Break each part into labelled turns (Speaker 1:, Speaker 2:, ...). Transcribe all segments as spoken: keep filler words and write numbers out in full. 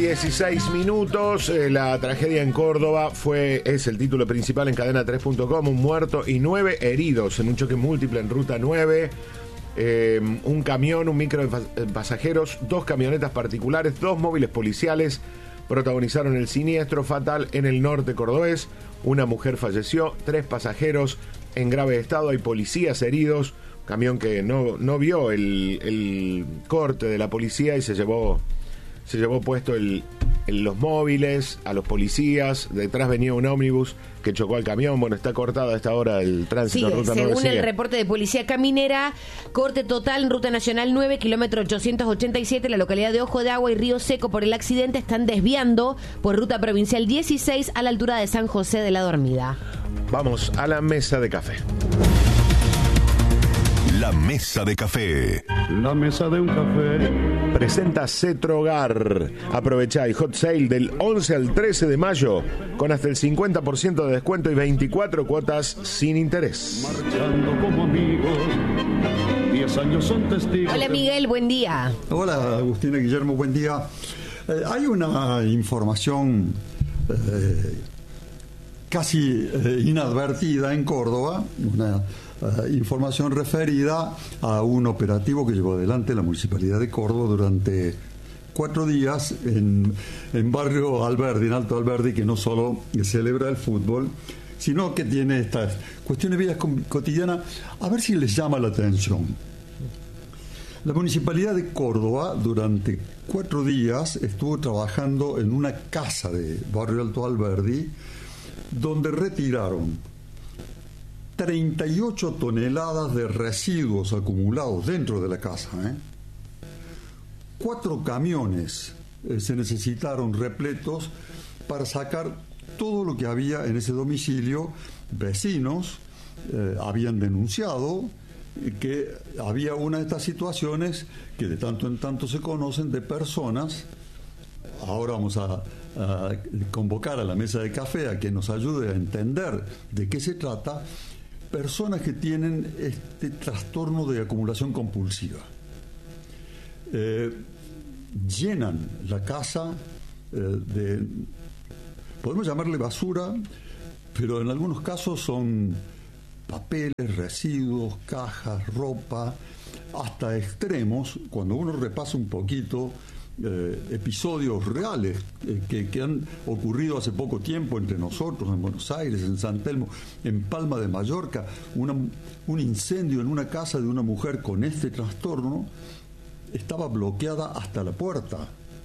Speaker 1: dieciséis minutos. Eh, la tragedia en Córdoba fue es el título principal en cadena tres punto com. Un muerto y nueve heridos en un choque múltiple en ruta nueve. Eh, un camión, un micro de pasajeros, dos camionetas particulares, dos móviles policiales protagonizaron el siniestro fatal en el norte cordobés. Una mujer falleció, tres pasajeros en grave estado, hay policías heridos. Camión que no, no vio el, el corte de la policía y se llevó se llevó puesto el, el, los móviles a los policías. Detrás venía un ómnibus que chocó al camión. Bueno, está cortada a esta hora el tránsito.
Speaker 2: Sí,
Speaker 1: ruta
Speaker 2: según
Speaker 1: nueve,
Speaker 2: el reporte de Policía Caminera, corte total en Ruta Nacional nueve, kilómetro ochocientos ochenta y siete, la localidad de Ojo de Agua y Río Seco. Por el accidente están desviando por Ruta Provincial dieciséis a la altura de San José de la Dormida.
Speaker 1: Vamos a la mesa de café.
Speaker 3: La mesa de café.
Speaker 4: La mesa de un café.
Speaker 1: Presenta Cetrogar. Aprovecha el hot sale del once al trece de mayo con hasta el cincuenta por ciento de descuento y veinticuatro cuotas sin interés.
Speaker 4: Marchando como amigos, diez años son testigos.
Speaker 2: Hola Miguel, buen día.
Speaker 5: Hola Agustina, Guillermo, buen día. Eh, hay una información eh, casi eh, inadvertida en Córdoba, una Uh, información referida a un operativo que llevó adelante la Municipalidad de Córdoba durante cuatro días en, en Barrio Alberdi, en Alto Alberdi, que no solo celebra el fútbol, sino que tiene estas cuestiones de vida cotidianas. A ver si les llama la atención. La Municipalidad de Córdoba durante cuatro días estuvo trabajando en una casa de Barrio Alto Alberdi donde retiraron treinta y ocho toneladas de residuos acumulados dentro de la casa. ¿eh? Cuatro camiones eh, se necesitaron repletos para sacar todo lo que había en ese domicilio. Vecinos eh, habían denunciado que había una de estas situaciones que de tanto en tanto se conocen de personas. Ahora vamos a, a convocar a la mesa de café a que nos ayude a entender de qué se trata. Personas que tienen este trastorno de acumulación compulsiva. Eh, llenan la casa eh, de, podemos llamarle basura, pero en algunos casos son papeles, residuos, cajas, ropa, hasta extremos. Cuando uno repasa un poquito Eh, episodios reales eh, que, que han ocurrido hace poco tiempo entre nosotros, en Buenos Aires, en San Telmo, en Palma de Mallorca, una, un incendio en una casa de una mujer con este trastorno. Estaba bloqueada hasta la puerta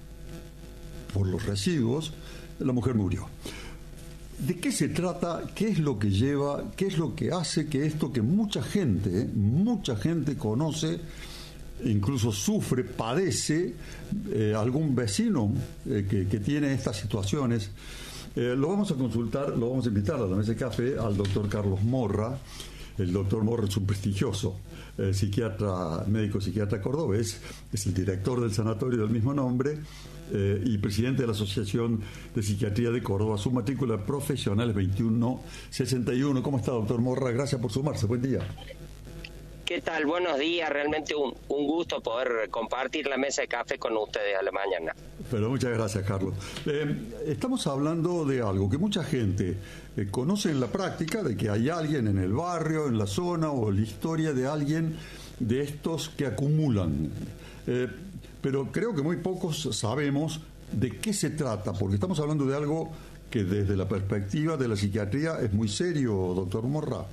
Speaker 5: por los residuos. La mujer murió. ¿De qué se trata? ¿Qué es lo que lleva? ¿Qué es lo que hace que esto que mucha gente, eh, mucha gente conoce, incluso sufre, padece, eh, algún vecino eh, que, que tiene estas situaciones? Eh, lo vamos a consultar, lo vamos a invitar a la mesa de café al doctor Carlos Morra. El doctor Morra es un prestigioso eh, psiquiatra, médico psiquiatra cordobés, es el director del sanatorio del mismo nombre eh, y presidente de la Asociación de Psiquiatría de Córdoba. Su matrícula profesional es veintiuno sesenta y uno. ¿Cómo está, doctor Morra? Gracias por sumarse. Buen día.
Speaker 6: ¿Qué tal? Buenos días, realmente un, un gusto poder compartir la mesa de café con ustedes a la mañana.
Speaker 5: Pero muchas gracias, Carlos. Eh, estamos hablando de algo que mucha gente eh, conoce en la práctica, de que hay alguien en el barrio, en la zona, o la historia de alguien de estos que acumulan. Eh, pero creo que muy pocos sabemos de qué se trata, porque estamos hablando de algo que desde la perspectiva de la psiquiatría es muy serio, doctor Morra.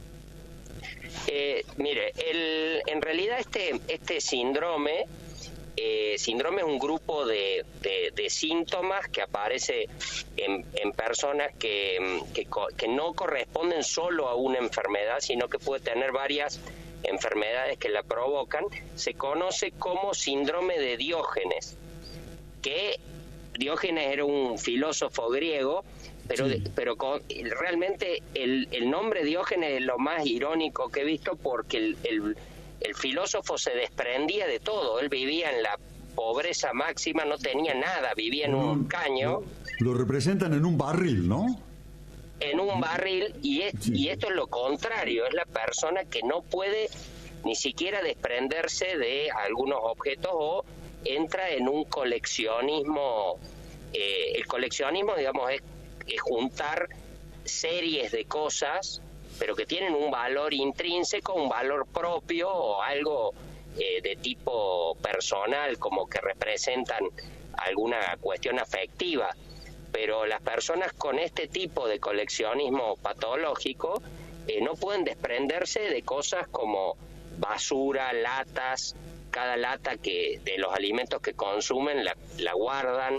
Speaker 6: Eh, mire, el, en realidad este este síndrome, eh, síndrome es un grupo de, de, de síntomas que aparece en, en personas que, que, que no corresponden solo a una enfermedad, sino que puede tener varias enfermedades que la provocan. Se conoce como síndrome de Diógenes, que Diógenes era un filósofo griego. Pero, sí. pero con, realmente el, el nombre Diógenes es lo más irónico que he visto, porque el, el, el filósofo se desprendía de todo. Él vivía en la pobreza máxima, no tenía nada, vivía en un caño.
Speaker 5: Lo, lo representan en un barril, ¿no?
Speaker 6: En un barril, y, es, sí. y esto es lo contrario, es la persona que no puede ni siquiera desprenderse de algunos objetos o entra en un coleccionismo eh, el coleccionismo, digamos, es, es juntar series de cosas, pero que tienen un valor intrínseco, un valor propio o algo eh, de tipo personal, como que representan alguna cuestión afectiva. Pero las personas con este tipo de coleccionismo patológico eh, no pueden desprenderse de cosas como basura, latas, cada lata que de los alimentos que consumen la, la guardan.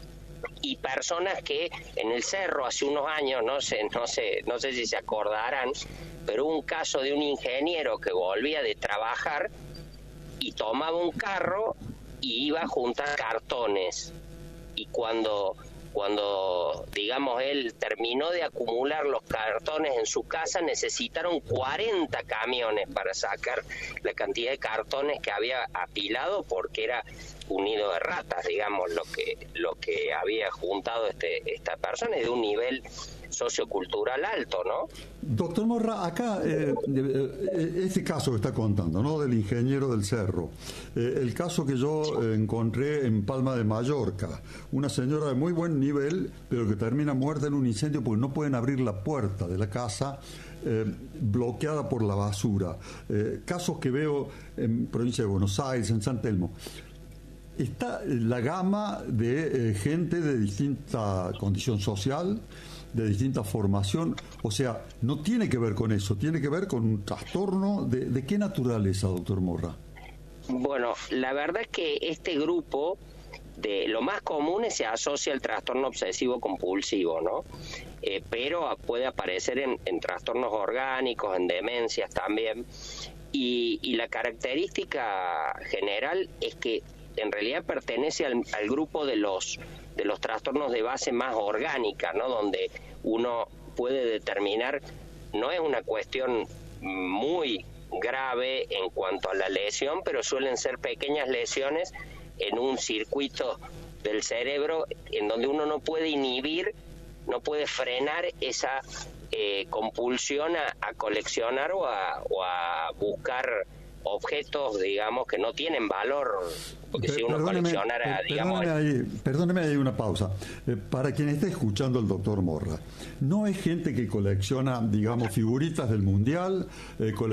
Speaker 6: Y personas que en el cerro hace unos años, no sé, no sé, no sé si se acordarán, pero hubo un caso de un ingeniero que volvía de trabajar y tomaba un carro y iba a juntar cartones. Y cuando, cuando digamos, él terminó de acumular los cartones en su casa, necesitaron cuarenta camiones para sacar la cantidad de cartones que había apilado, porque era un nido de ratas, digamos, lo que lo que había juntado este esta persona, y de un nivel sociocultural alto, ¿no?
Speaker 5: Doctor Morra, acá, eh, eh, este caso que está contando, ¿no?, del ingeniero del cerro, eh, el caso que yo eh, encontré en Palma de Mallorca, una señora de muy buen nivel, pero que termina muerta en un incendio porque no pueden abrir la puerta de la casa, eh, bloqueada por la basura. Eh, casos que veo en provincia de Buenos Aires, en San Telmo. Está la gama de eh, gente de distinta condición social, de distinta formación, o sea, no tiene que ver con eso, tiene que ver con un trastorno. ¿De, de qué naturaleza, doctor Morra?
Speaker 6: Bueno, la verdad es que este grupo, de lo más común es, se asocia al trastorno obsesivo compulsivo, ¿no? Eh, pero puede aparecer en, en trastornos orgánicos, en demencias también, y, y la característica general es que en realidad pertenece al, al grupo de los de los trastornos de base más orgánica, ¿no? Donde uno puede determinar, no es una cuestión muy grave en cuanto a la lesión, pero suelen ser pequeñas lesiones en un circuito del cerebro en donde uno no puede inhibir, no puede frenar esa eh, compulsión a, a coleccionar o a, o a buscar objetos, digamos, que no tienen valor, porque si uno
Speaker 5: perdóneme,
Speaker 6: coleccionara,
Speaker 5: per,
Speaker 6: digamos...
Speaker 5: Perdóneme ahí, perdóneme ahí una pausa. Eh, para quien esté escuchando al doctor Morra, no es gente que colecciona, digamos, figuritas del Mundial, eh,